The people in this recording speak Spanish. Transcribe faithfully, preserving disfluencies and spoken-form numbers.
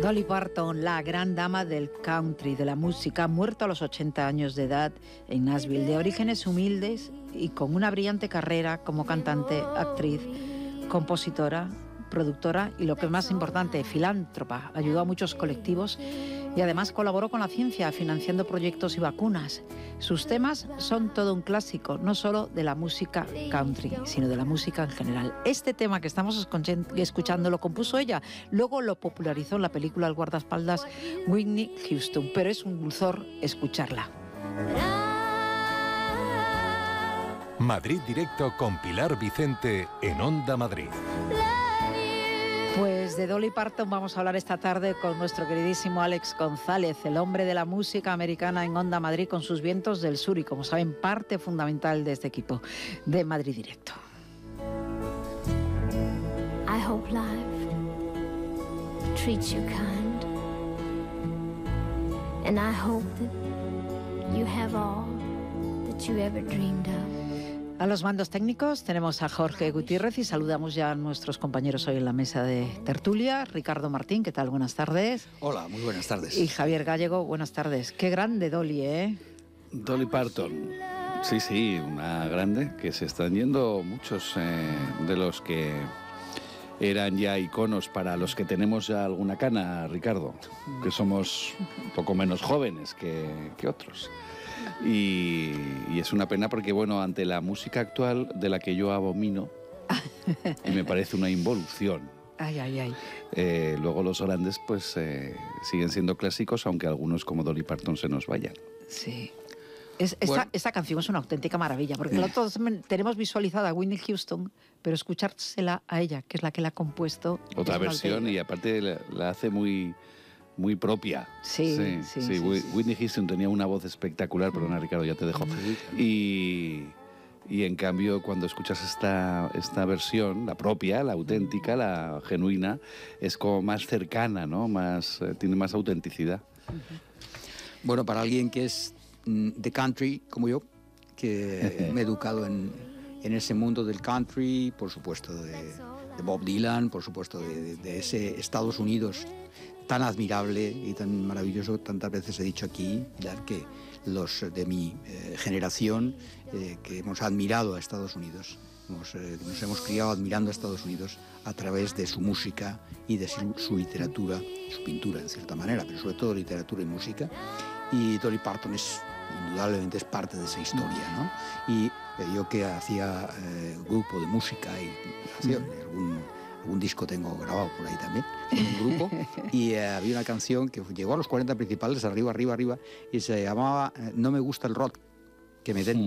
Dolly Parton, la gran dama del country, de la música, muerta a los ochenta años de edad en Nashville, de orígenes humildes y con una brillante carrera como cantante, actriz, compositora, productora y, lo que es más importante, filántropa. Ayudó a muchos colectivos y además colaboró con la ciencia financiando proyectos y vacunas. Sus temas son todo un clásico, no solo de la música country, sino de la música en general. Este tema que estamos escuchando lo compuso ella, luego lo popularizó en la película El guardaespaldas Whitney Houston, pero es un dulzor escucharla. Madrid Directo con Pilar Vicente en Onda Madrid. Pues de Dolly Parton vamos a hablar esta tarde con nuestro queridísimo Alex González, el hombre de la música americana en Onda Madrid con sus vientos del sur y, como saben, parte fundamental de este equipo de Madrid Directo. I hope life treats you kind, and I hope that you have all that you ever dreamed of. A los mandos técnicos tenemos a Jorge Gutiérrez y saludamos ya a nuestros compañeros hoy en la mesa de tertulia. Ricardo Martín, ¿qué tal? Buenas tardes. Hola, muy buenas tardes. Y Javier Gallego, buenas tardes. Qué grande Dolly, ¿eh? Dolly Parton. Sí, sí, una grande, que se están yendo muchos eh, de los que eran ya iconos para los que tenemos ya alguna cana, Ricardo, que somos un poco menos jóvenes que, que otros. Y, y es una pena porque, bueno, ante la música actual, de la que yo abomino, y me parece una involución, ay, ay, ay. Eh, luego los grandes pues eh, siguen siendo clásicos, aunque algunos como Dolly Parton se nos vayan. Sí. Es, esta, bueno, esta canción es una auténtica maravilla, porque eh. todos tenemos visualizada a Whitney Houston, pero escuchársela a ella, que es la que la ha compuesto. Otra versión, y aparte la, la hace muy... muy propia. Sí, sí, sí, sí, sí. sí Whitney Houston tenía una voz espectacular, perdona Ricardo, ya te dejo. Y, y en cambio, cuando escuchas esta, esta versión, la propia, la auténtica, la genuina, es como más cercana, ¿no? Más, eh, tiene más autenticidad. Bueno, para alguien que es de country, como yo, que me he educado en, en ese mundo del country, por supuesto de, de Bob Dylan, por supuesto de, de ese Estados Unidos tan admirable y tan maravilloso, tantas veces he dicho aquí, que los de mi eh, generación, eh, que hemos admirado a Estados Unidos, hemos, eh, nos hemos criado admirando a Estados Unidos a través de su música y de su, su literatura, su pintura en cierta manera, pero sobre todo literatura y música. Y Dolly Parton es, indudablemente, es parte de esa historia, ¿no? Y eh, yo que hacía eh, grupo de música y hacía algún... un disco tengo grabado por ahí también, con un grupo, y eh, había una canción que llegó a los cuarenta principales, arriba, arriba, arriba, y se llamaba eh, No me gusta el rock, que me den